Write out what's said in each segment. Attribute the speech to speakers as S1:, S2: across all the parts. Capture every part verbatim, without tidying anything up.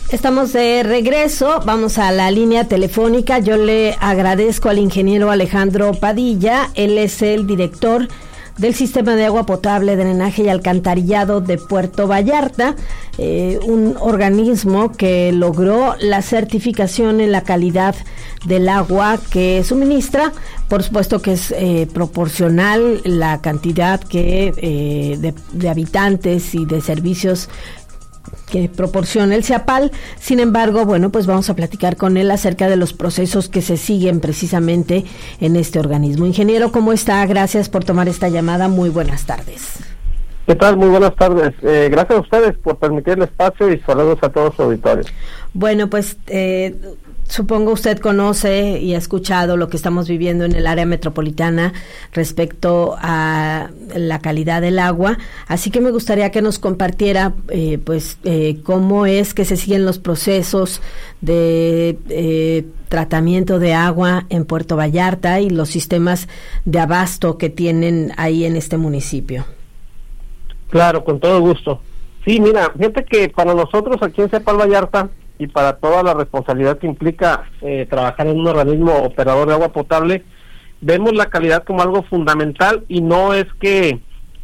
S1: Estamos de regreso, vamos a la línea telefónica. Yo le agradezco al ingeniero Alejandro Padilla, él es el director del Sistema de Agua Potable, Drenaje y Alcantarillado de Puerto Vallarta, eh, un organismo que logró la certificación en la calidad del agua que suministra. Por supuesto que es eh, proporcional la cantidad que eh, de, de habitantes y de servicios que proporciona el CIAPAL. Sin embargo, bueno, pues vamos a platicar con él acerca de los procesos que se siguen precisamente en este organismo. Ingeniero, ¿cómo está? Gracias por tomar esta llamada. Muy buenas tardes.
S2: ¿Qué tal? Muy buenas tardes. Eh, gracias a ustedes por permitir el espacio y saludos a todos los auditores.
S1: Bueno, pues eh, supongo usted conoce y ha escuchado lo que estamos viviendo en el área metropolitana respecto a la calidad del agua, así que me gustaría que nos compartiera eh, pues eh, cómo es que se siguen los procesos de eh, tratamiento de agua en Puerto Vallarta y los sistemas de abasto que tienen ahí en este municipio.
S2: Claro, con todo gusto. Sí, mira, fíjate que para nosotros aquí en CIAPAL Vallarta y para toda la responsabilidad que implica eh, trabajar en un organismo operador de agua potable, vemos la calidad como algo fundamental y no es que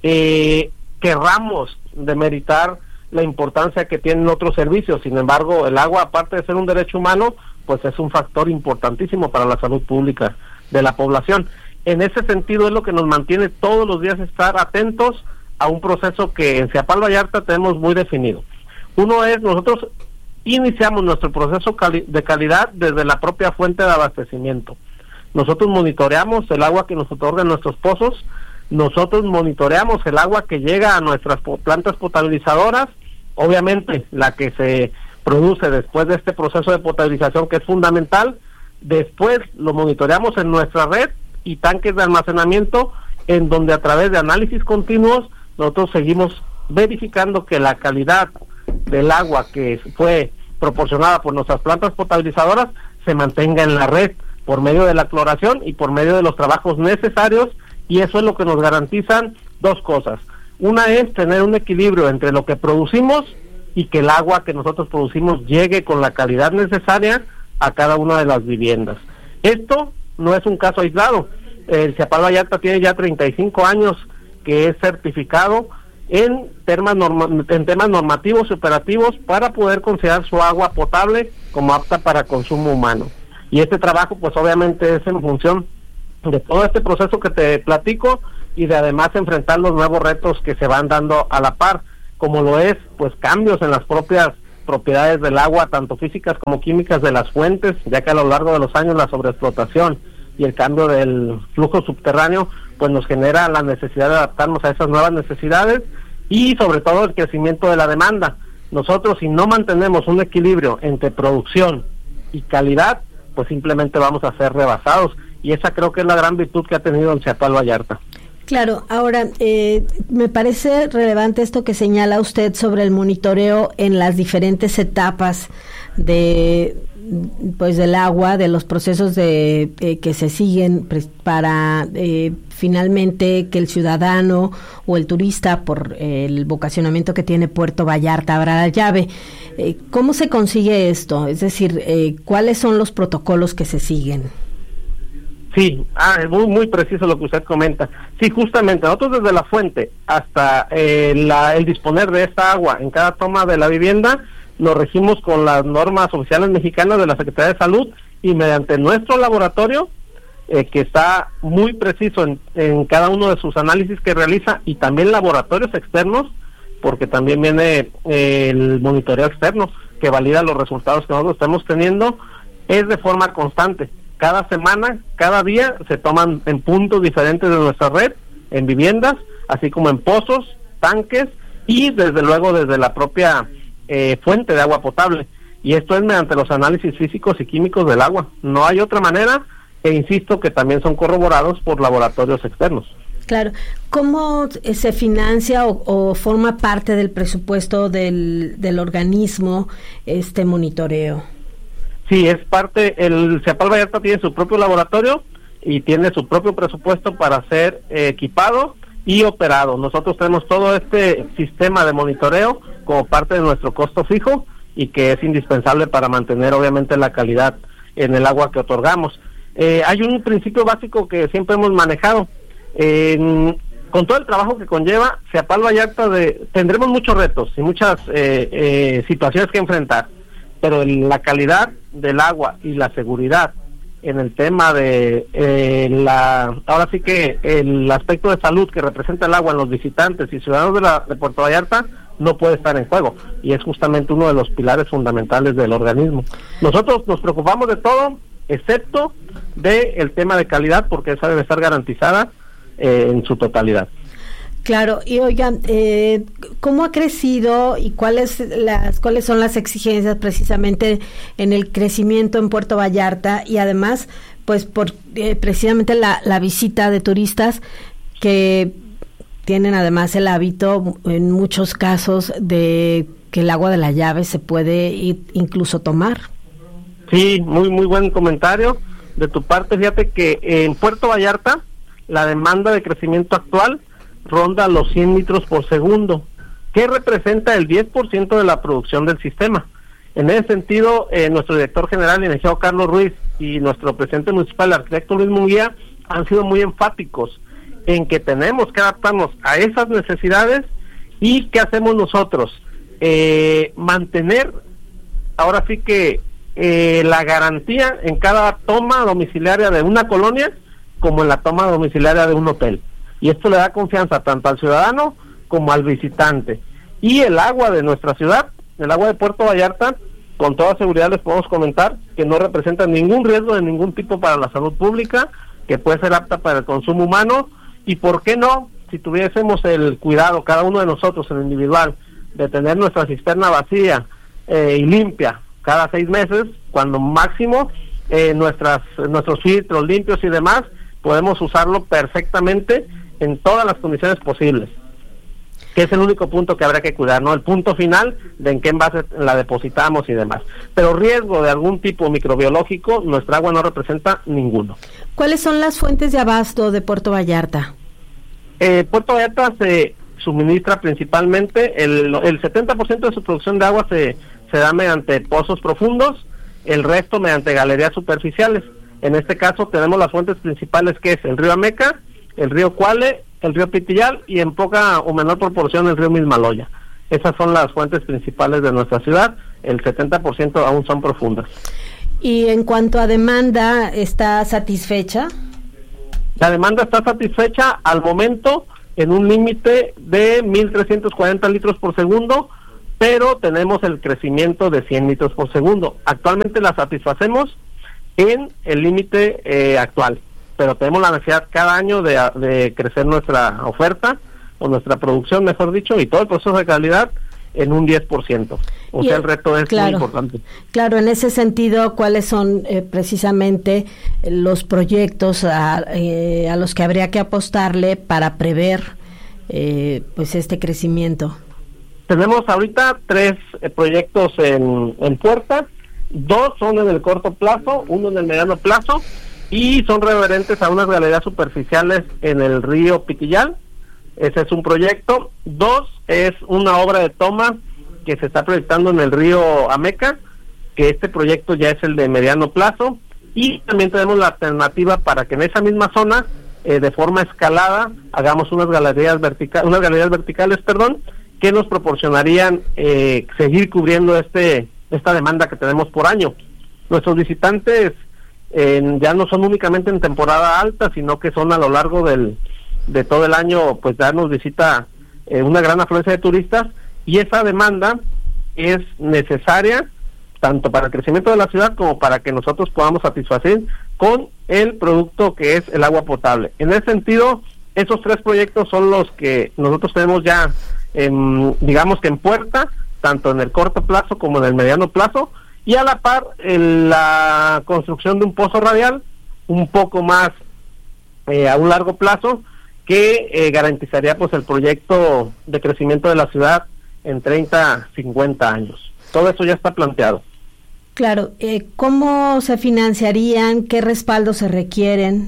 S2: eh, querramos demeritar la importancia que tienen otros servicios. Sin embargo, el agua, aparte de ser un derecho humano, pues es un factor importantísimo para la salud pública de la población. En ese sentido es lo que nos mantiene todos los días estar atentos a un proceso que en CIAPAL Vallarta tenemos muy definido. Uno es, nosotros iniciamos nuestro proceso cali- de calidad desde la propia fuente de abastecimiento. Nosotros monitoreamos el agua que nos otorgan nuestros pozos, nosotros monitoreamos el agua que llega a nuestras po- plantas potabilizadoras, obviamente la que se produce después de este proceso de potabilización, que es fundamental. Después lo monitoreamos en nuestra red y tanques de almacenamiento, en donde a través de análisis continuos nosotros seguimos verificando que la calidad del agua que fue proporcionada por nuestras plantas potabilizadoras se mantenga en la red por medio de la cloración y por medio de los trabajos necesarios, y eso es lo que nos garantizan dos cosas. Una es tener un equilibrio entre lo que producimos y que el agua que nosotros producimos llegue con la calidad necesaria a cada una de las viviendas. Esto no es un caso aislado. El CIAPAL Vallarta tiene ya treinta y cinco años que es certificado en temas, norma, en temas normativos y operativos para poder considerar su agua potable como apta para consumo humano. Y este trabajo pues obviamente es en función de todo este proceso que te platico y de además enfrentar los nuevos retos que se van dando a la par, como lo es pues cambios en las propias propiedades del agua, tanto físicas como químicas de las fuentes, ya que a lo largo de los años la sobreexplotación y el cambio del flujo subterráneo pues nos genera la necesidad de adaptarnos a esas nuevas necesidades y sobre todo el crecimiento de la demanda. Nosotros, si no mantenemos un equilibrio entre producción y calidad, pues simplemente vamos a ser rebasados, y esa creo que es la gran virtud que ha tenido el CIAPAL Vallarta.
S1: Claro, ahora eh, me parece relevante esto que señala usted sobre el monitoreo en las diferentes etapas de pues del agua, de los procesos de eh, que se siguen pues, para eh, finalmente que el ciudadano o el turista, por eh, el vocacionamiento que tiene Puerto Vallarta, abra la llave. Eh, ¿Cómo se consigue esto? Es decir, eh, ¿cuáles son los protocolos que se siguen?
S2: Sí, ah, es muy, muy preciso lo que usted comenta. Sí, justamente, nosotros desde la fuente hasta eh, la, el disponer de esta agua en cada toma de la vivienda, nos regimos con las normas oficiales mexicanas de la Secretaría de Salud y mediante nuestro laboratorio, eh, que está muy preciso en, en cada uno de sus análisis que realiza, y también laboratorios externos, porque también viene eh, el monitoreo externo que valida los resultados que nosotros estamos teniendo, es de forma constante. Cada semana, cada día se toman en puntos diferentes de nuestra red, en viviendas, así como en pozos, tanques y desde luego desde la propia eh, fuente de agua potable. Y esto es mediante los análisis físicos y químicos del agua. No hay otra manera, e insisto que también son corroborados por laboratorios externos.
S1: Claro. ¿Cómo se financia o, o forma parte del presupuesto del, del organismo este monitoreo?
S2: Sí, es parte, el CIAPAL Vallarta tiene su propio laboratorio y tiene su propio presupuesto para ser eh, equipado y operado. Nosotros tenemos todo este sistema de monitoreo como parte de nuestro costo fijo, y que es indispensable para mantener obviamente la calidad en el agua que otorgamos. Eh, hay un principio básico que siempre hemos manejado. Eh, con todo el trabajo que conlleva, Ceapal Vallarta de, tendremos muchos retos y muchas eh, eh, situaciones que enfrentar, pero en la calidad del agua y la seguridad en el tema de eh, la, ahora sí que el aspecto de salud que representa el agua en los visitantes y ciudadanos de, la, de Puerto Vallarta no puede estar en juego, y es justamente uno de los pilares fundamentales del organismo. Nosotros nos preocupamos de todo, excepto de el tema de calidad, porque esa debe estar garantizada eh, en su totalidad.
S1: Claro, y oigan, eh, ¿cómo ha crecido y cuáles las cuáles son las exigencias precisamente en el crecimiento en Puerto Vallarta, y además, pues por eh, precisamente la, la visita de turistas que tienen además el hábito en muchos casos de que el agua de la llave se puede ir, incluso tomar?
S2: Sí, muy muy buen comentario de tu parte. Fíjate que en Puerto Vallarta la demanda de crecimiento actual ronda los cien litros por segundo, que representa el diez por ciento de la producción del sistema. En ese sentido, eh, nuestro director general, el licenciado Carlos Ruiz, y nuestro presidente municipal, el arquitecto Luis Munguía, han sido muy enfáticos en que tenemos que adaptarnos a esas necesidades. ¿Y qué hacemos nosotros? Eh, mantener, ahora sí que, eh, la garantía en cada toma domiciliaria de una colonia, como en la toma domiciliaria de un hotel. Y esto le da confianza tanto al ciudadano como al visitante. Y el agua de nuestra ciudad, el agua de Puerto Vallarta, con toda seguridad les podemos comentar que no representa ningún riesgo de ningún tipo para la salud pública, que puede ser apta para el consumo humano, y por qué no, si tuviésemos el cuidado, cada uno de nosotros en individual, de tener nuestra cisterna vacía eh, y limpia cada seis meses, cuando máximo eh, nuestras nuestros filtros limpios y demás, podemos usarlo perfectamente en todas las condiciones posibles, que es el único punto que habrá que cuidar, ¿no? El punto final de en qué envase la depositamos y demás. Pero riesgo de algún tipo microbiológico, nuestra agua no representa ninguno.
S1: ¿Cuáles son las fuentes de abasto de Puerto Vallarta?
S2: Eh, Puerto Vallarta se suministra principalmente, el, el setenta por ciento de su producción de agua se, se da mediante pozos profundos, el resto mediante galerías superficiales. En este caso tenemos las fuentes principales, que es el río Ameca, el río Cuale, el río Pitillal y en poca o menor proporción el río Mismaloya. Esas son las fuentes principales de nuestra ciudad, el setenta por ciento aún son profundas.
S1: ¿Y en cuanto a demanda, está satisfecha?
S2: La demanda está satisfecha al momento en un límite de mil trescientos cuarenta litros por segundo, pero tenemos el crecimiento de cien litros por segundo. Actualmente la satisfacemos en el límite eh, actual, pero tenemos la necesidad cada año de, de crecer nuestra oferta, o nuestra producción, mejor dicho, y todo el proceso de calidad en un diez por ciento. O y sea, el reto es claro, muy importante.
S1: Claro, en ese sentido, ¿cuáles son eh, precisamente los proyectos a, eh, a los que habría que apostarle para prever eh, pues este crecimiento?
S2: Tenemos ahorita tres eh, proyectos en, en puerta. Dos son en el corto plazo, uno en el mediano plazo, y son referentes a unas galerías superficiales en el río Pitillal. Ese es un proyecto. Dos es una obra de toma que se está proyectando en el río Ameca, que este proyecto ya es el de mediano plazo. Y también tenemos la alternativa para que en esa misma zona, eh, de forma escalada, hagamos unas galerías verticales, unas galerías verticales, perdón, que nos proporcionarían eh, seguir cubriendo este esta demanda que tenemos por año. Nuestros visitantes eh, ya no son únicamente en temporada alta, sino que son a lo largo del de todo el año, pues darnos visita eh, una gran afluencia de turistas, y esa demanda es necesaria tanto para el crecimiento de la ciudad como para que nosotros podamos satisfacer con el producto que es el agua potable. En ese sentido, esos tres proyectos son los que nosotros tenemos ya, en, digamos que en puerta, tanto en el corto plazo como en el mediano plazo, y a la par en la construcción de un pozo radial un poco más eh, a un largo plazo, que eh, garantizaría pues el proyecto de crecimiento de la ciudad en treinta, cincuenta años. Todo eso ya está planteado.
S1: Claro, eh, ¿cómo se financiarían? ¿Qué respaldos se requieren?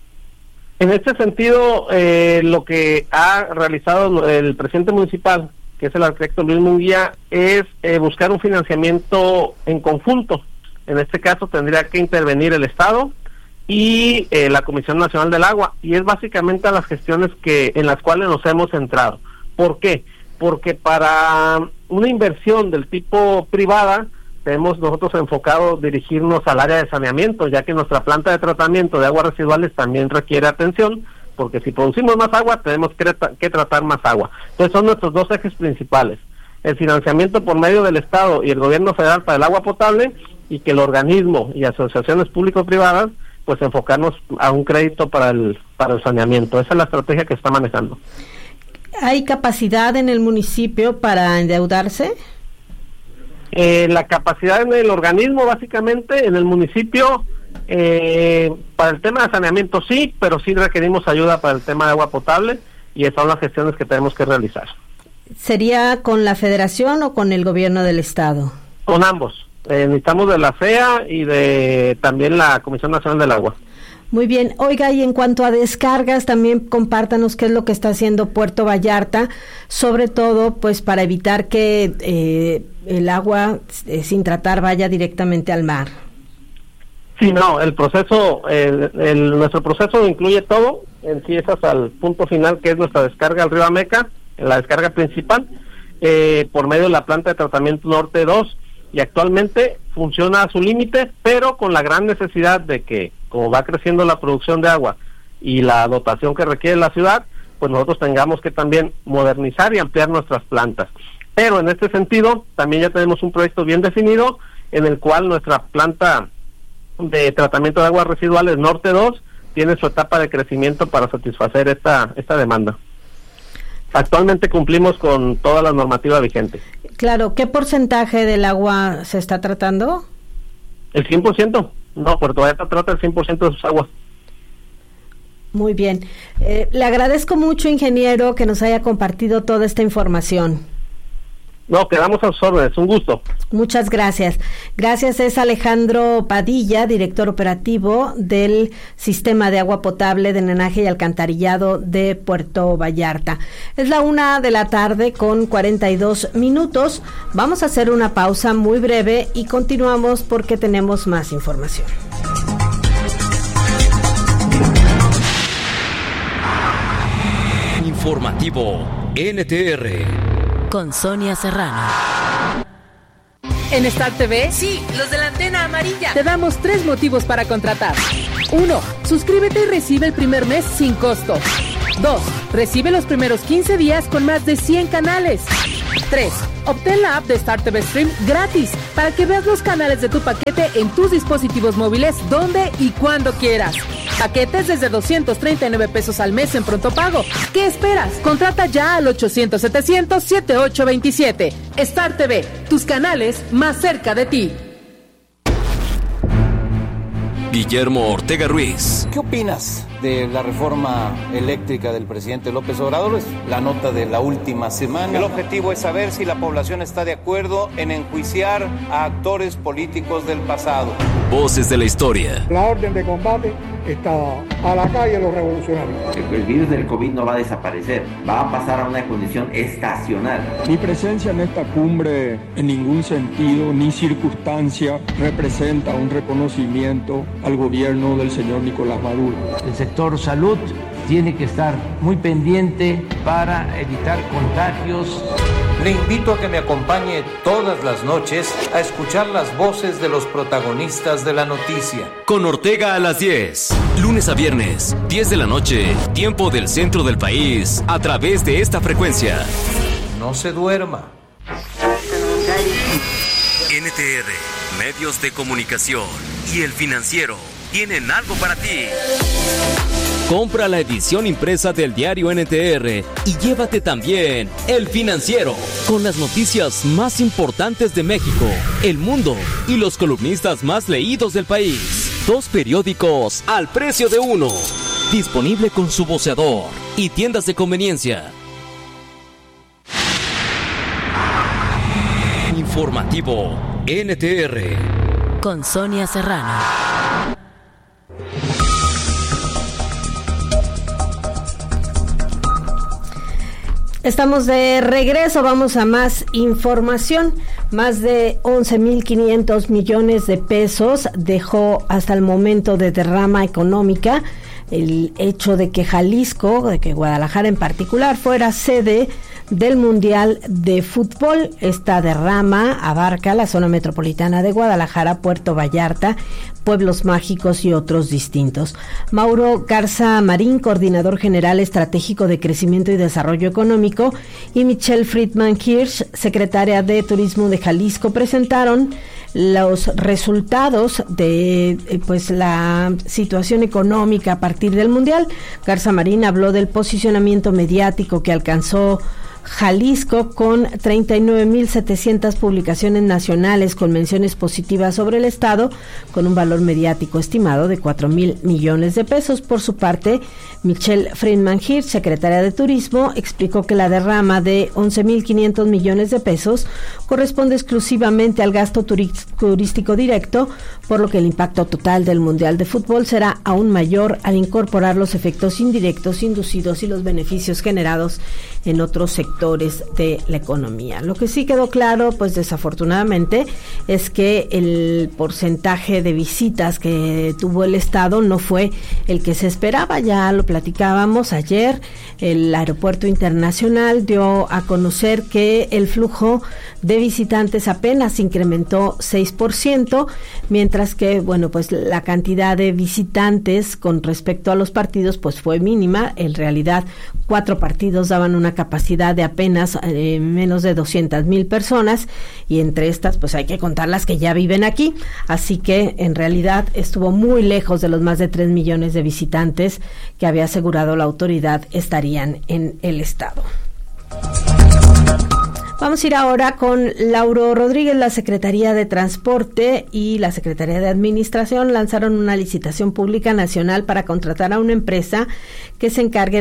S2: En este sentido, eh, lo que ha realizado el presidente municipal que es el arquitecto Luis Munguía, es eh, buscar un financiamiento en conjunto. En este caso tendría que intervenir el Estado y eh, la Comisión Nacional del Agua, y es básicamente a las gestiones que en las cuales nos hemos centrado. ¿Por qué? Porque para una inversión del tipo privada tenemos nosotros enfocado dirigirnos al área de saneamiento, ya que nuestra planta de tratamiento de aguas residuales también requiere atención, porque si producimos más agua tenemos que, que tratar más agua. Entonces son nuestros dos ejes principales: el financiamiento por medio del Estado y el gobierno federal para el agua potable, y que el organismo y asociaciones público-privadas pues enfocarnos a un crédito para el para el saneamiento. Esa es la estrategia que está manejando.
S1: ¿Hay capacidad en el municipio para endeudarse?
S2: Eh, la capacidad en el organismo, básicamente, en el municipio, eh, para el tema de saneamiento sí, pero sí requerimos ayuda para el tema de agua potable, y esas son las gestiones que tenemos que realizar.
S1: ¿Sería con la Federación o con el gobierno del Estado?
S2: Con ambos. Eh, necesitamos de la F E A y de también la Comisión Nacional del Agua.
S1: Muy bien. Oiga, y en cuanto a descargas, también compártanos qué es lo que está haciendo Puerto Vallarta, sobre todo pues para evitar que eh, el agua eh, sin tratar vaya directamente al mar.
S2: Sí, no, el proceso, el, el, nuestro proceso incluye todo, en sí es hasta el punto final, que es nuestra descarga al río Ameca, la descarga principal, eh, por medio de la planta de tratamiento Norte dos, y actualmente funciona a su límite, pero con la gran necesidad de que, como va creciendo la producción de agua y la dotación que requiere la ciudad, pues nosotros tengamos que también modernizar y ampliar nuestras plantas. Pero en este sentido, también ya tenemos un proyecto bien definido, en el cual nuestra planta de tratamiento de aguas residuales Norte dos tiene su etapa de crecimiento para satisfacer esta esta demanda. Actualmente cumplimos con toda la normativa vigente.
S1: Claro, ¿qué porcentaje del agua se está tratando?
S2: El cien por ciento. No, Puerto Vallarta trata el cien por ciento de sus aguas.
S1: Muy bien. Eh, le agradezco mucho, ingeniero, que nos haya compartido toda esta información.
S2: No, quedamos a sus órdenes, un gusto.
S1: Muchas gracias. Gracias, es Alejandro Padilla, director operativo del Sistema de Agua Potable, de Drenaje y Alcantarillado de Puerto Vallarta. Es la una de la tarde con cuarenta y dos minutos. Vamos a hacer una pausa muy breve y continuamos porque tenemos más información.
S3: Informativo N T R con Sonia Serrano.
S4: En Star T V,
S5: sí, los de la antena amarilla,
S4: te damos tres motivos para contratar. Uno, suscríbete y recibe el primer mes sin costo. Dos, recibe los primeros quince días con más de cien canales. Tres, obtén la app de Star T V Stream gratis para que veas los canales de tu paquete en tus dispositivos móviles donde y cuando quieras. Paquetes desde doscientos treinta y nueve pesos al mes en pronto pago. ¿Qué esperas? Contrata ya al ochocientos setecientos setenta y ocho veintisiete. Star T V, tus canales más cerca de ti.
S3: Guillermo Ortega Ruiz.
S6: ¿Qué opinas de la reforma eléctrica del presidente López Obrador? Es la nota de la última semana.
S7: El objetivo es saber si la población está de acuerdo en enjuiciar a actores políticos del pasado.
S3: Voces de la historia.
S8: La orden de combate está a la calle los revolucionarios.
S9: El virus del COVID no va a desaparecer, va a pasar a una condición estacional.
S10: Mi presencia en esta cumbre en ningún sentido ni circunstancia representa un reconocimiento al gobierno del señor Nicolás Maduro.
S11: El sector salud tiene que estar muy pendiente para evitar contagios.
S7: Le invito a que me acompañe todas las noches a escuchar las voces de los protagonistas de la noticia.
S3: Con Ortega a las diez, lunes a viernes, diez de la noche, tiempo del centro del país, a través de esta frecuencia.
S7: No se duerma.
S3: N T R, medios de comunicación y El Financiero tienen algo para ti. Compra la edición impresa del diario N T R y llévate también El Financiero, con las noticias más importantes de México, el mundo y los columnistas más leídos del país. Dos periódicos al precio de uno. Disponible con su voceador y tiendas de conveniencia. Informativo N T R con Sonia Serrano.
S1: Estamos de regreso, vamos a más información. Más de once mil quinientos millones de pesos dejó hasta el momento de derrama económica el hecho de que Jalisco, de que Guadalajara en particular, fuera sede del Mundial de Fútbol. Esta derrama abarca la zona metropolitana de Guadalajara, Puerto Vallarta, Pueblos Mágicos y otros distintos. Mauro Garza Marín, coordinador general estratégico de crecimiento y desarrollo económico, y Michelle Friedman Hirsch, secretaria de Turismo de Jalisco, presentaron los resultados de pues la situación económica a partir del Mundial. Garza Marín habló del posicionamiento mediático que alcanzó Jalisco con treinta y nueve mil setecientas publicaciones nacionales con menciones positivas sobre el estado, con un valor mediático estimado de cuatro mil millones de pesos. Por su parte, Michelle Friedman Hirsch, secretaria de Turismo, explicó que la derrama de once mil quinientos millones de pesos corresponde exclusivamente al gasto turístico directo, por lo que el impacto total del Mundial de Fútbol será aún mayor al incorporar los efectos indirectos inducidos y los beneficios generados en otros sectores de la economía. Lo que sí quedó claro, pues desafortunadamente, es que el porcentaje de visitas que tuvo el estado no fue el que se esperaba. Ya lo platicábamos ayer, el aeropuerto internacional dio a conocer que el flujo de visitantes apenas incrementó seis por ciento, mientras que, bueno, pues la cantidad de visitantes con respecto a los partidos pues fue mínima. En realidad, cuatro partidos daban una capacidad de apenas eh, menos de doscientas mil personas, y entre estas pues hay que contar las que ya viven aquí, así que en realidad estuvo muy lejos de los más de tres millones de visitantes que había asegurado la autoridad estarían en el estado. Vamos a ir ahora con Lauro Rodríguez. La Secretaría de Transporte y la Secretaría de Administración lanzaron una licitación pública nacional para contratar a una empresa que se encargue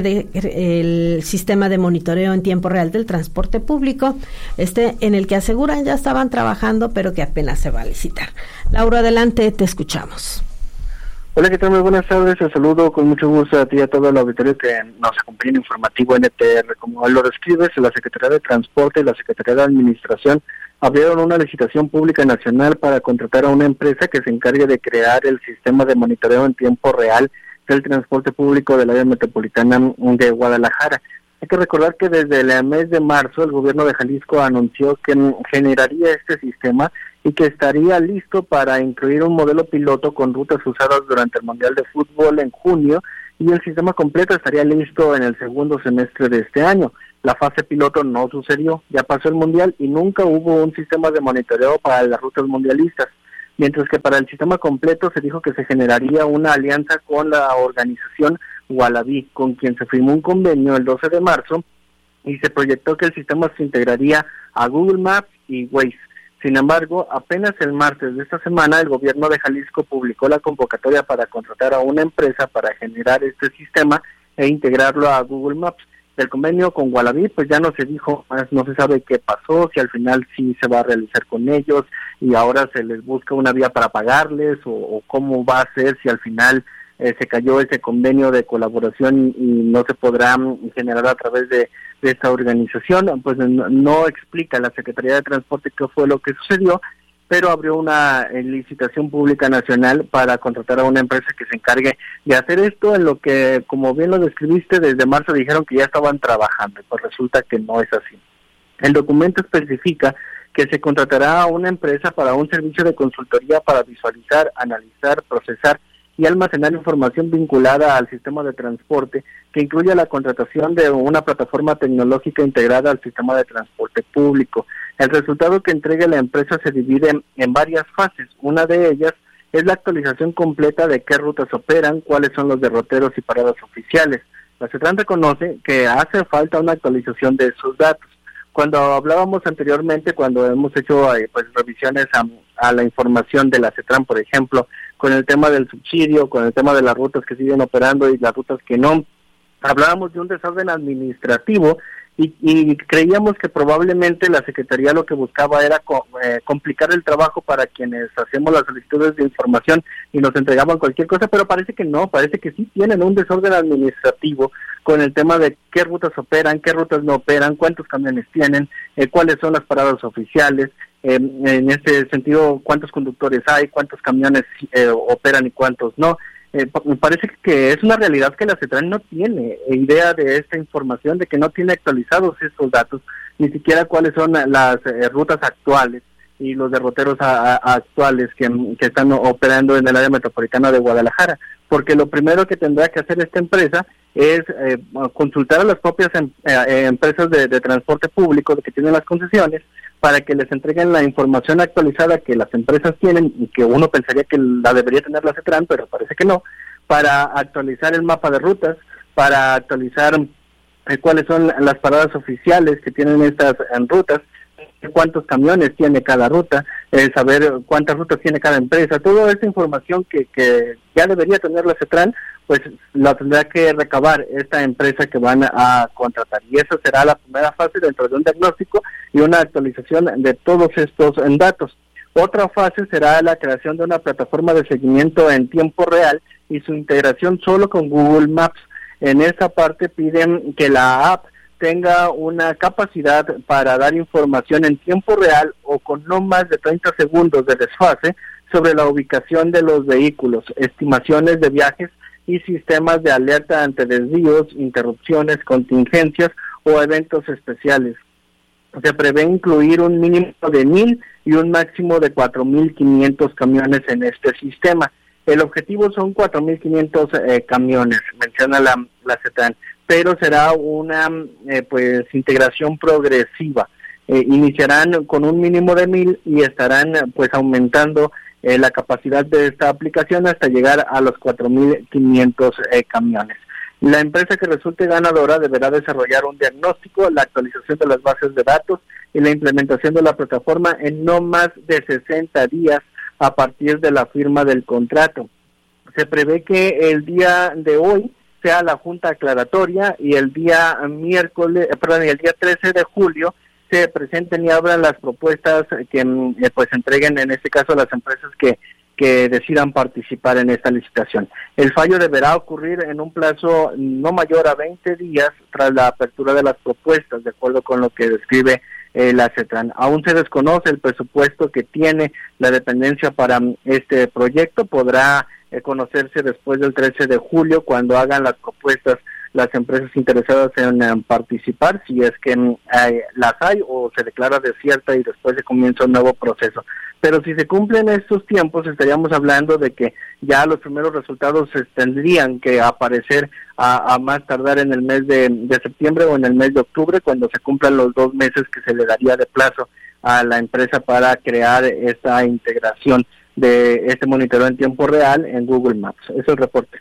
S1: del sistema de monitoreo en tiempo real del transporte público, este en el que aseguran ya estaban trabajando, pero que apenas se va a licitar. Lauro, adelante, te escuchamos.
S12: Hola, ¿qué tal? Muy buenas tardes. Te saludo con mucho gusto a ti y a todo el auditorio que nos acompaña en Informativo N T R. Como lo describes, la Secretaría de Transporte y la Secretaría de Administración abrieron una licitación pública nacional para contratar a una empresa que se encargue de crear el sistema de monitoreo en tiempo real del transporte público del área metropolitana de Guadalajara. Hay que recordar que desde el mes de marzo el gobierno de Jalisco anunció que generaría este sistema y que estaría listo para incluir un modelo piloto con rutas usadas durante el Mundial de Fútbol en junio, y el sistema completo estaría listo en el segundo semestre de este año. La fase piloto no sucedió, ya pasó el Mundial y nunca hubo un sistema de monitoreo para las rutas mundialistas, mientras que para el sistema completo se dijo que se generaría una alianza con la organización Wallaby, con quien se firmó un convenio el doce de marzo y se proyectó que el sistema se integraría a Google Maps y Waze. Sin embargo, apenas el martes de esta semana, el gobierno de Jalisco publicó la convocatoria para contratar a una empresa para generar este sistema e integrarlo a Google Maps. Del convenio con Wallaby, pues ya no se dijo más, no se sabe qué pasó, si al final sí se va a realizar con ellos y ahora se les busca una vía para pagarles, o, o cómo va a ser, si al final eh, se cayó ese convenio de colaboración y, y no se podrá generar a través de de esta organización. Pues no, no explica la Secretaría de Transporte qué fue lo que sucedió, pero abrió una licitación pública nacional para contratar a una empresa que se encargue de hacer esto, en lo que, como bien lo describiste, desde marzo dijeron que ya estaban trabajando, pues resulta que no es así. El documento especifica que se contratará a una empresa para un servicio de consultoría para visualizar, analizar, procesar y almacenar información vinculada al sistema de transporte, que incluye la contratación de una plataforma tecnológica integrada al sistema de transporte público. El resultado que entregue la empresa se divide en, en varias fases. Una de ellas es la actualización completa de qué rutas operan, cuáles son los derroteros y paradas oficiales. La CETRAN reconoce que hace falta una actualización de esos datos. Cuando hablábamos anteriormente, cuando hemos hecho eh, pues revisiones a, a la información de la CETRAN, por ejemplo, con el tema del subsidio, con el tema de las rutas que siguen operando y las rutas que no, hablábamos de un desorden administrativo y, y creíamos que probablemente la Secretaría lo que buscaba era co- eh, complicar el trabajo para quienes hacemos las solicitudes de información y nos entregaban cualquier cosa, pero parece que no, parece que sí tienen un desorden administrativo con el tema de qué rutas operan, qué rutas no operan, cuántos camiones tienen, eh, cuáles son las paradas oficiales, eh, en ese sentido cuántos conductores hay, cuántos camiones eh, operan y cuántos no. Eh, me parece que es una realidad que la CETRAN no tiene idea de esta información, de que no tiene actualizados estos datos, ni siquiera cuáles son las eh, rutas actuales y los derroteros a, a, actuales que, que están operando en el área metropolitana de Guadalajara, porque lo primero que tendrá que hacer esta empresa es eh, consultar a las propias em, eh, empresas de, de transporte público que tienen las concesiones para que les entreguen la información actualizada que las empresas tienen y que uno pensaría que la debería tener la CETRAN, pero parece que no, para actualizar el mapa de rutas, para actualizar eh, cuáles son las paradas oficiales que tienen estas en rutas, cuántos camiones tiene cada ruta, eh, saber cuántas rutas tiene cada empresa, toda esa información que, que ya debería tener la CETRAN, pues la tendrá que recabar esta empresa que van a contratar, y esa será la primera fase dentro de un diagnóstico y una actualización de todos estos datos. Otra fase será la creación de una plataforma de seguimiento en tiempo real y su integración solo con Google Maps. En esa parte piden que la app tenga una capacidad para dar información en tiempo real o con no más de treinta segundos de desfase sobre la ubicación de los vehículos, estimaciones de viajes y sistemas de alerta ante desvíos, interrupciones, contingencias o eventos especiales. Se prevé incluir un mínimo de mil y un máximo de cuatro mil quinientos camiones en este sistema. El objetivo son cuatro mil quinientos eh, camiones, menciona la, la CETRAN, pero será una eh, pues integración progresiva. Eh, iniciarán con un mínimo de mil y estarán pues aumentando eh, la capacidad de esta aplicación hasta llegar a los cuatro mil quinientos eh, camiones. La empresa que resulte ganadora deberá desarrollar un diagnóstico, la actualización de las bases de datos y la implementación de la plataforma en no más de sesenta días a partir de la firma del contrato. Se prevé que el día de hoy sea la junta aclaratoria y el día miércoles, perdón, el día trece de julio se presenten y abran las propuestas que eh, pues entreguen en este caso las empresas que que decidan participar en esta licitación. El fallo deberá ocurrir en un plazo no mayor a veinte días tras la apertura de las propuestas, de acuerdo con lo que describe eh, la CETRAN. Aún se desconoce el presupuesto que tiene la dependencia para este proyecto, podrá eh, conocerse después del trece de julio cuando hagan las propuestas las empresas interesadas en, en participar, si es que eh, las hay o se declara desierta y después se comienza un nuevo proceso. Pero si se cumplen estos tiempos, estaríamos hablando de que ya los primeros resultados se tendrían que aparecer a, a más tardar en el mes de, de septiembre o en el mes de octubre, cuando se cumplan los dos meses que se le daría de plazo a la empresa para crear esta integración de este monitoreo en tiempo real en Google Maps. Eso es el reporte.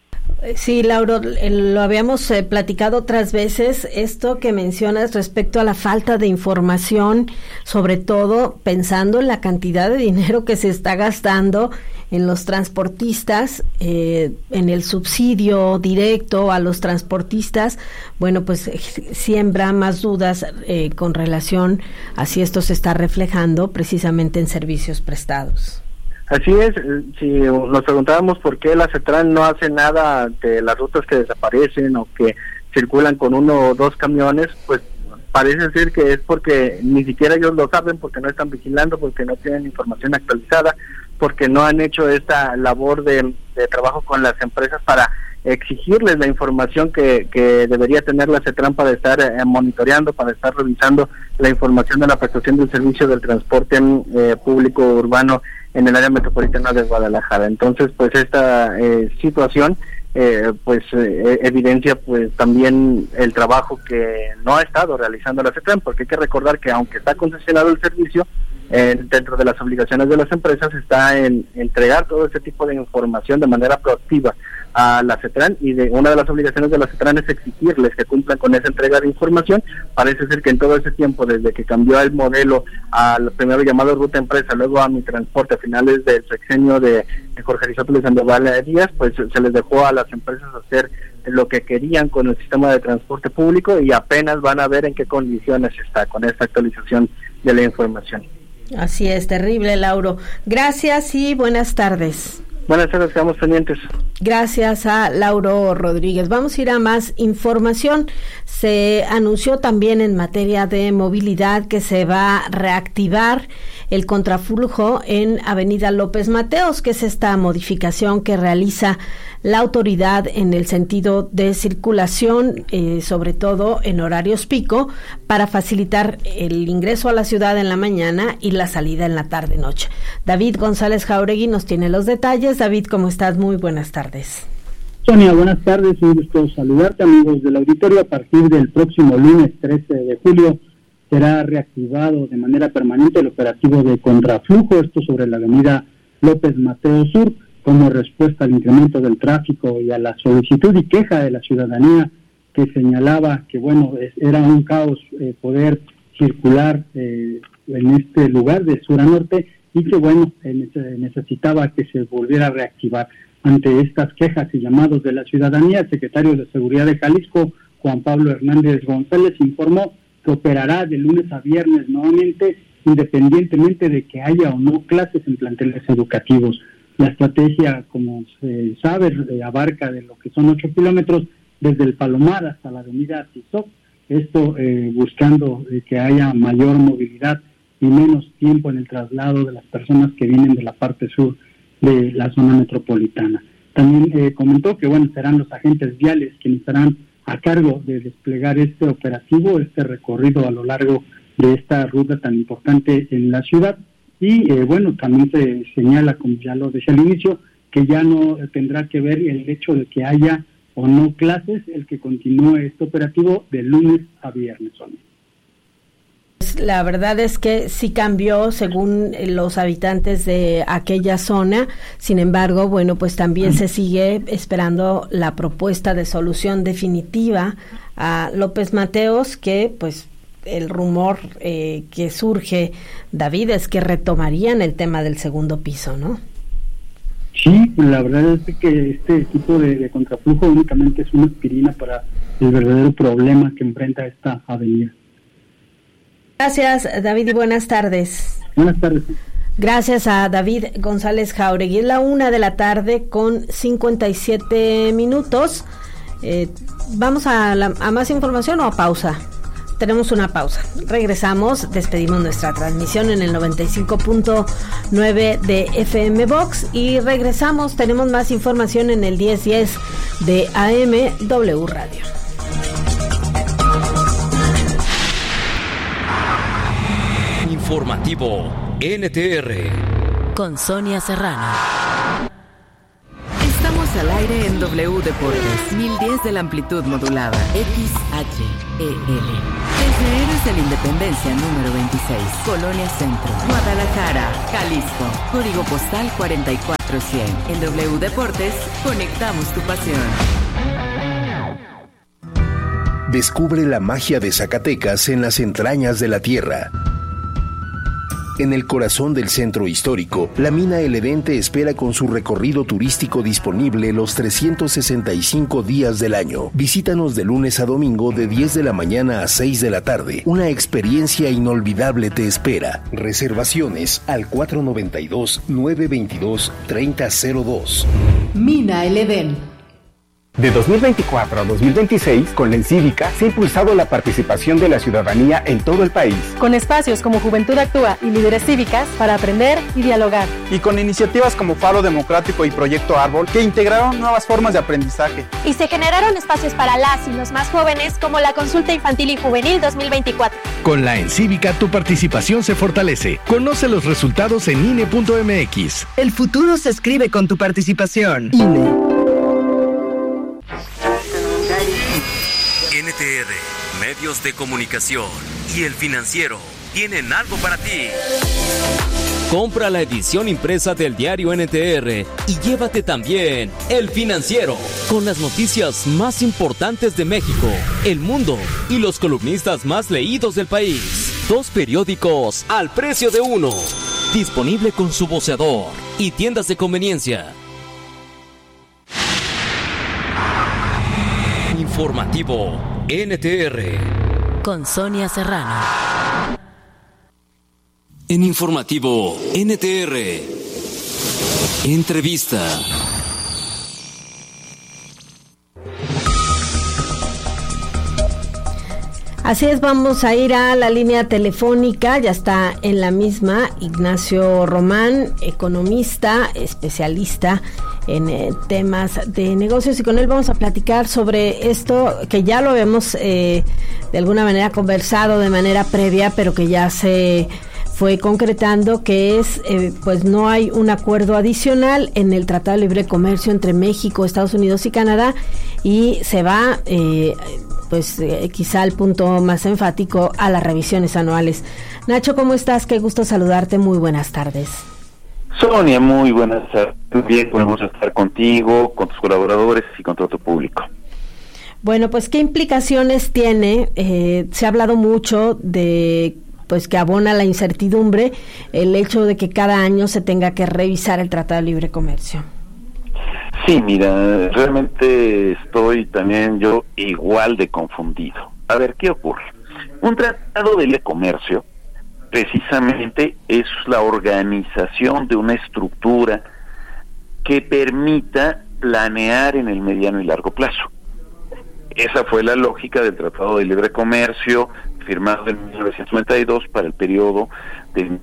S1: Sí, Lauro, lo habíamos eh, platicado otras veces, esto que mencionas respecto a la falta de información, sobre todo pensando en la cantidad de dinero que se está gastando en los transportistas, eh, en el subsidio directo a los transportistas, bueno, pues eh, siembra más dudas eh, con relación a si esto se está reflejando precisamente en servicios prestados.
S12: Así es, si nos preguntábamos por qué la CETRAN no hace nada de las rutas que desaparecen o que circulan con uno o dos camiones, pues parece ser que es porque ni siquiera ellos lo saben, porque no están vigilando, porque no tienen información actualizada, porque no han hecho esta labor de, de trabajo con las empresas para exigirles la información que, que debería tener la CETRAN para estar eh, monitoreando, para estar revisando la información de la prestación del servicio del transporte eh, público urbano en el área metropolitana de Guadalajara. Entonces, pues esta eh, situación eh, pues eh, evidencia pues también el trabajo que no ha estado realizando la CETRAN, porque hay que recordar que aunque está concesionado el servicio, eh, dentro de las obligaciones de las empresas está en entregar todo ese tipo de información de manera proactiva a la CETRAN, y de una de las obligaciones de la CETRAN es exigirles que cumplan con esa entrega de información. Parece ser que en todo ese tiempo, desde que cambió el modelo al primero llamado Ruta Empresa, luego a Mi Transporte a finales del sexenio de, de Jorge Aristóteles Sandoval Díaz, pues se les dejó a las empresas hacer lo que querían con el sistema de transporte público y apenas van a ver en qué condiciones está con esta actualización de la información.
S1: Así es, terrible, Lauro. Gracias y buenas tardes.
S12: Buenas tardes, quedamos pendientes.
S1: Gracias a Lauro Rodríguez. Vamos a ir a más información. Se anunció también en materia de movilidad que se va a reactivar el contraflujo en Avenida López Mateos, que es esta modificación que realiza la autoridad en el sentido de circulación, eh, sobre todo en horarios pico, para facilitar el ingreso a la ciudad en la mañana y la salida en la tarde-noche. David González Jauregui nos tiene los detalles. David, ¿cómo estás? Muy buenas tardes.
S13: Sonia, buenas tardes. Un gusto saludarte, amigos del auditorio. A partir del próximo lunes trece de julio será reactivado de manera permanente el operativo de contraflujo, esto sobre la avenida López Mateos Sur, como respuesta al incremento del tráfico y a la solicitud y queja de la ciudadanía que señalaba que, bueno, es, era un caos eh, poder circular eh, en este lugar de sur a norte y que, bueno, eh, necesitaba que se volviera a reactivar. Ante estas quejas y llamados de la ciudadanía, el secretario de Seguridad de Jalisco, Juan Pablo Hernández González, informó que operará de lunes a viernes nuevamente, independientemente de que haya o no clases en planteles educativos. La estrategia, como se sabe, abarca de lo que son ocho kilómetros desde el Palomar hasta la avenida Tizoc, esto eh, buscando eh, que haya mayor movilidad y menos tiempo en el traslado de las personas que vienen de la parte sur de la zona metropolitana. También eh, comentó que, bueno, serán los agentes viales quienes estarán a cargo de desplegar este operativo, este recorrido a lo largo de esta ruta tan importante en la ciudad. Y eh, bueno, también se señala, como ya lo decía al inicio, que ya no tendrá que ver el hecho de que haya o no clases, el que continúe este operativo de lunes a viernes.
S1: La verdad es que sí cambió según los habitantes de aquella zona. Sin embargo, bueno, pues también se sigue esperando la propuesta de solución definitiva a López Mateos, que pues el rumor eh, que surge, David, es que retomarían el tema del segundo piso, ¿no?
S13: Sí, la verdad es que este tipo de, de contraflujo únicamente es una aspirina para el verdadero problema que enfrenta esta avenida.
S1: Gracias, David, y buenas tardes.
S13: Buenas tardes.
S1: Gracias a David González Jauregui. Es la una de la tarde con cincuenta y siete minutos. Eh, ¿Vamos a, la, a más información o a pausa? Tenemos una pausa. Regresamos, despedimos nuestra transmisión en el noventa y cinco punto nueve de F M Vox y regresamos. Tenemos más información en el diez diez de A M W Radio.
S3: Informativo N T R
S14: con Sonia Serrano. Estamos al aire en W Deportes, mil diez de la amplitud modulada, X H E L. Desde Héroes de la Independencia número veintiséis, Colonia Centro, Guadalajara, Jalisco, código postal cuarenta y cuatro cien. En W Deportes, conectamos tu pasión.
S15: Descubre la magia de Zacatecas en las entrañas de la tierra. En el corazón del centro histórico, la mina El Edén te espera con su recorrido turístico disponible los trescientos sesenta y cinco días del año. Visítanos de lunes a domingo de diez de la mañana a seis de la tarde. Una experiencia inolvidable te espera. Reservaciones al cuatro noventa y dos, nueve veintidós, treinta cero dos.
S16: Mina El Edén.
S17: De dos mil veinticuatro a dos mil veintiséis, con la Encívica se ha impulsado la participación de la ciudadanía en todo el país.
S18: Con espacios como Juventud Actúa y Líderes Cívicas para aprender y dialogar.
S19: Y con iniciativas como Faro Democrático y Proyecto Árbol que integraron nuevas formas de aprendizaje.
S20: Y se generaron espacios para las y los más jóvenes como la Consulta Infantil y Juvenil dos mil veinticuatro.
S21: Con la Encívica tu participación se fortalece. Conoce los resultados en I N E punto M X.
S22: El futuro se escribe con tu participación. I N E.
S3: N T R, Medios de Comunicación y El Financiero tienen algo para ti. Compra la edición impresa del diario N T R y llévate también El Financiero, con las noticias más importantes de México, el mundo y los columnistas más leídos del país. Dos periódicos al precio de uno. Disponible con su voceador y tiendas de conveniencia. Informativo N T R.
S14: Con Sonia Serrano.
S3: En Informativo N T R. Entrevista.
S1: Así es, vamos a ir a la línea telefónica, ya está en la misma Ignacio Román, economista, especialista en eh, temas de negocios, y con él vamos a platicar sobre esto que ya lo habíamos eh, de alguna manera conversado de manera previa, pero que ya se fue concretando, que es, eh, pues no hay un acuerdo adicional en el Tratado de Libre Comercio entre México, Estados Unidos y Canadá, y se va, eh, pues eh, quizá el punto más enfático, a las revisiones anuales. Nacho, ¿cómo estás? Qué gusto saludarte, muy buenas tardes.
S2: Sonia, muy buenas tardes. Bien, podemos estar contigo, con tus colaboradores y con todo tu público.
S1: Bueno, pues ¿qué implicaciones tiene? Eh, se ha hablado mucho de pues que abona la incertidumbre el hecho de que cada año se tenga que revisar el Tratado de Libre Comercio.
S2: Sí, mira, realmente estoy también yo igual de confundido. A ver, ¿qué ocurre? Un Tratado de Libre Comercio precisamente es la organización de una estructura que permita planear en el mediano y largo plazo. Esa fue la lógica del Tratado de Libre Comercio firmado en mil novecientos noventa y dos para el periodo de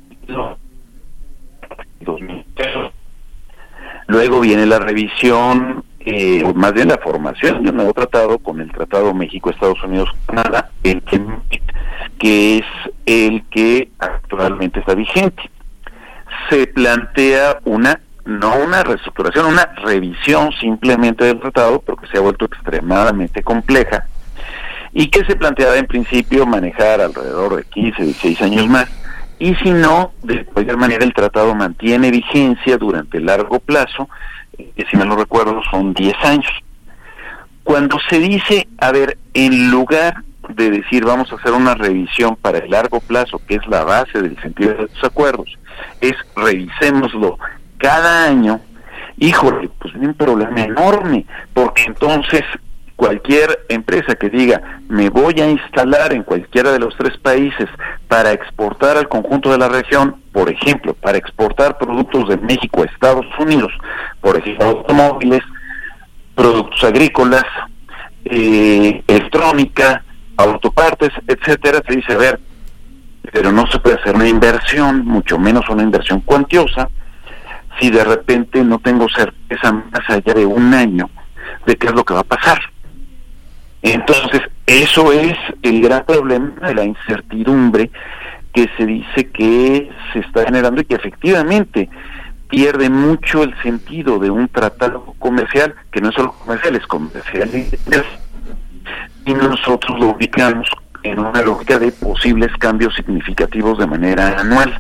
S2: dos mil. Luego viene la revisión, eh, o más bien la formación de un nuevo tratado con el Tratado México-Estados Unidos-Canadá, el que, que es el que actualmente está vigente. Se plantea una, no una reestructuración, una revisión simplemente del tratado, pero que se ha vuelto extremadamente compleja, y que se planteaba en principio manejar alrededor de quince, dieciséis años más, y si no, de cualquier manera el tratado mantiene vigencia durante largo plazo, que si mal no recuerdo son diez años. Cuando se dice, a ver, en lugar de decir vamos a hacer una revisión para el largo plazo, que es la base del sentido de los acuerdos, es revisémoslo cada año, híjole, pues hay un problema enorme, porque entonces cualquier empresa que diga me voy a instalar en cualquiera de los tres países para exportar al conjunto de la región, por ejemplo, para exportar productos de México a Estados Unidos, por ejemplo, automóviles, productos agrícolas, eh, electrónica, autopartes, etcétera, se dice, a ver, pero no se puede hacer una inversión, mucho menos una inversión cuantiosa, si de repente no tengo certeza más allá de un año de qué es lo que va a pasar. Entonces, eso es el gran problema de la incertidumbre que se dice que se está generando y que efectivamente pierde mucho el sentido de un tratado comercial, que no es solo comercial, es comercial, y nosotros lo ubicamos en una lógica de posibles cambios significativos de manera anual.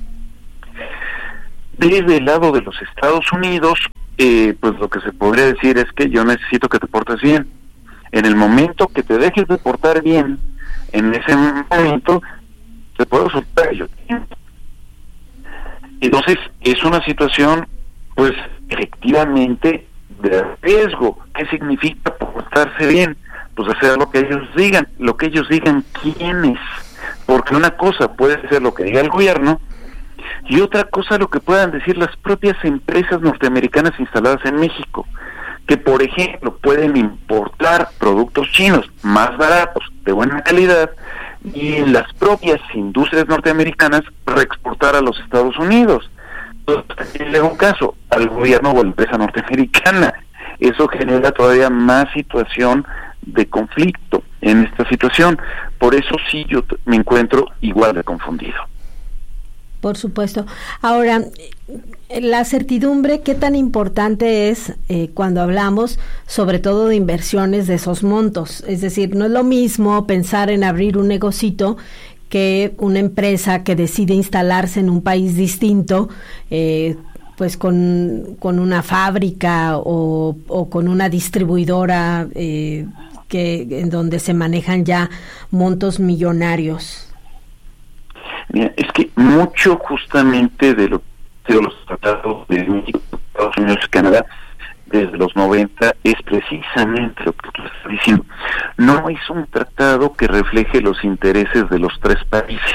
S2: Desde el lado de los Estados Unidos, eh, pues lo que se podría decir es que yo necesito que te portes bien. En el momento que te dejes de portar bien, en ese momento te puedo soltar yo. Entonces es una situación, pues efectivamente de riesgo. ¿Qué significa portarse bien? Pues hacer lo que ellos digan, lo que ellos digan quiénes, porque una cosa puede ser lo que diga el gobierno y otra cosa lo que puedan decir las propias empresas norteamericanas instaladas en México, que por ejemplo pueden importar productos chinos más baratos, de buena calidad, y en las propias industrias norteamericanas reexportar a los Estados Unidos. Entonces, en un caso al gobierno o a la empresa norteamericana, eso genera todavía más situación de conflicto en esta situación. Por eso sí yo t- me encuentro igual de confundido.
S1: Por supuesto. Ahora, la certidumbre, ¿qué tan importante es eh, cuando hablamos sobre todo de inversiones de esos montos? Es decir, no es lo mismo pensar en abrir un negocito que una empresa que decide instalarse en un país distinto, eh, pues con, con una fábrica o, o con una distribuidora eh, que en donde se manejan ya montos millonarios.
S2: Mira, es que mucho justamente de lo de los tratados de México, Estados Unidos y Canadá desde los noventa es precisamente lo que tú estás diciendo. no es un tratado que refleje los intereses de los tres países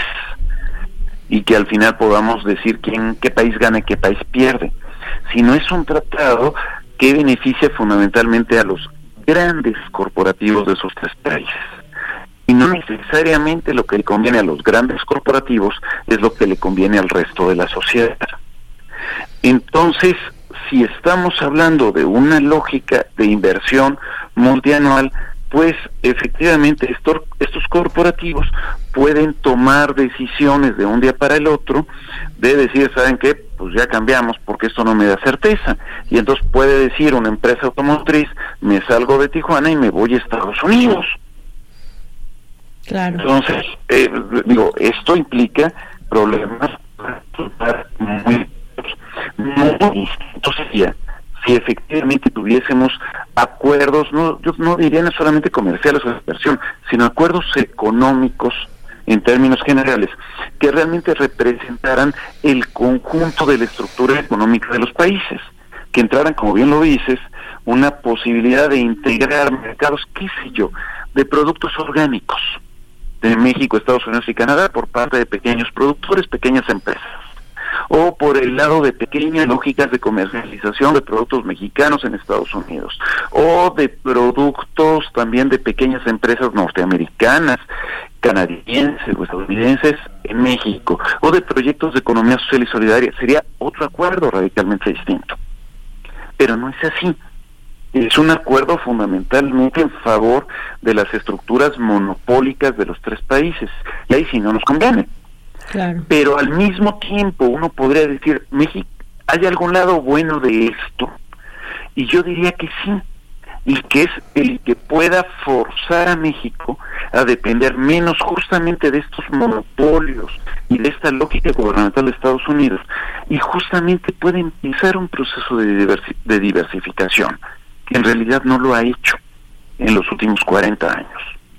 S2: y que al final podamos decir quién, qué país gana y qué país pierde, sino es un tratado que beneficia fundamentalmente a los grandes corporativos de esos tres países. Y no necesariamente lo que le conviene a los grandes corporativos es lo que le conviene al resto de la sociedad. Entonces, si estamos hablando de una lógica de inversión multianual, pues efectivamente estos, estos corporativos pueden tomar decisiones de un día para el otro, de decir, ¿saben qué? Pues ya cambiamos porque esto no me da certeza. Y entonces puede decir una empresa automotriz, me salgo de Tijuana y me voy a Estados Unidos.
S1: Claro.
S2: Entonces, eh, digo, esto implica problemas muy, muy distintos sería si efectivamente tuviésemos acuerdos, no, yo no diría no solamente comerciales o de inversión, sino acuerdos económicos en términos generales, que realmente representaran el conjunto de la estructura económica de los países, que entraran, como bien lo dices, una posibilidad de integrar mercados, qué sé yo, de productos orgánicos, de México, Estados Unidos y Canadá por parte de pequeños productores, pequeñas empresas, o por el lado de pequeñas lógicas de comercialización de productos mexicanos en Estados Unidos, o de productos también de pequeñas empresas norteamericanas, canadienses o estadounidenses en México, o de proyectos de economía social y solidaria. Sería otro acuerdo radicalmente distinto, pero no es así. Es un acuerdo fundamentalmente en favor de las estructuras monopólicas de los tres países, y ahí sí no nos conviene.
S1: Claro.
S2: Pero al mismo tiempo uno podría decir, México, ¿hay algún lado bueno de esto? Y yo diría que sí, y que es el que pueda forzar a México a depender menos justamente de estos monopolios y de esta lógica gubernamental de Estados Unidos, y justamente puede empezar un proceso de, diversi- de diversificación, que en realidad no lo ha hecho en los últimos cuarenta años.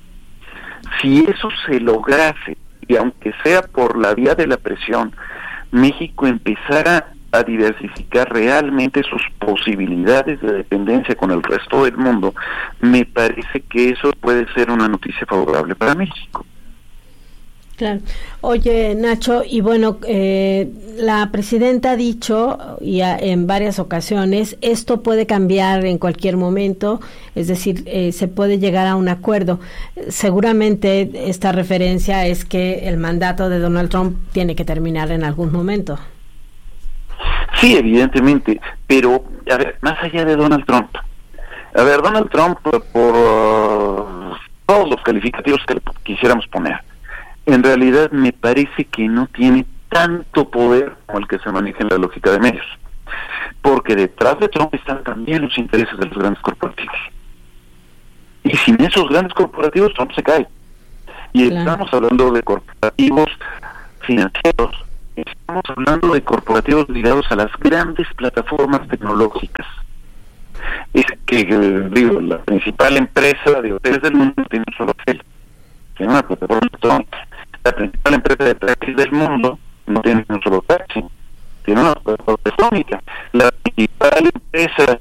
S2: Si eso se lograse, y aunque sea por la vía de la presión, México empezara a diversificar realmente sus posibilidades de dependencia con el resto del mundo, me parece que eso puede ser una noticia favorable para México.
S1: Claro. Oye, Nacho, y bueno, eh, la presidenta ha dicho, y a, en varias ocasiones, esto puede cambiar en cualquier momento, es decir, eh, se puede llegar a un acuerdo. Seguramente esta referencia es que el mandato de Donald Trump tiene que terminar en algún momento.
S2: Sí, evidentemente, pero, a ver, más allá de Donald Trump, a ver, Donald Trump, por, por uh, todos los calificativos que le quisiéramos poner, en realidad me parece que no tiene tanto poder como el que se maneja en la lógica de medios, porque detrás de Trump están también los intereses de los grandes corporativos, y sin esos grandes corporativos Trump se cae. Y claro, estamos hablando de corporativos financieros, estamos hablando de corporativos ligados a las grandes plataformas tecnológicas. Es que, digo, la principal empresa de hoteles del mundo tiene un solo hotel, tiene una plataforma electrónica. La principal empresa de taxis del mundo no tiene un solo taxi, tiene una plataforma electrónica. La principal empresa